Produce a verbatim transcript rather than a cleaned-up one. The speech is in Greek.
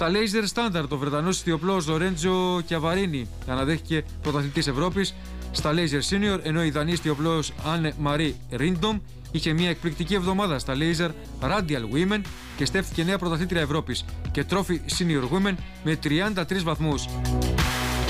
Στα Laser Standard, ο Βρετανός ηθιοπλός Λορέντζο Κιαβαρίνι αναδέχθηκε πρωταθλητής Ευρώπης. Στα Laser Senior, ενώ η Δανής ηθιοπλός Άννε Μαρί Ρίντομ είχε μια εκπληκτική εβδομάδα στα Laser Radial Women και στέφθηκε νέα πρωταθλήτρια Ευρώπης και Trophy Senior Women με τριάντα τρεις βαθμούς.